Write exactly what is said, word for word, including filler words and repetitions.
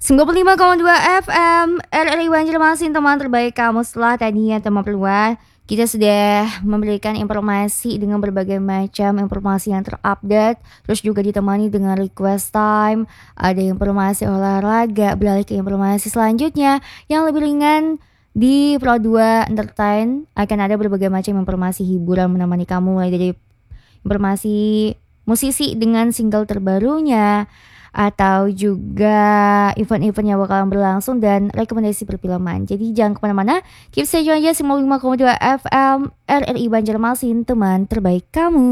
sembilan puluh lima koma dua F M R R I Banjarmasin, teman terbaik kamu. Setelah tadinya teman perluan, kita sudah memberikan informasi dengan berbagai macam informasi yang terupdate, terus juga ditemani dengan request time, ada informasi olahraga. Beralih ke informasi selanjutnya yang lebih ringan di Pro dua Entertain, akan ada berbagai macam informasi hiburan menemani kamu, mulai dari informasi musisi dengan single terbarunya, atau juga event-event yang bakalan berlangsung, dan rekomendasi perfilman. Jadi jangan kemana-mana, keep stay tune aja sembilan puluh lima koma dua F M R R I Banjarmasin, teman terbaik kamu.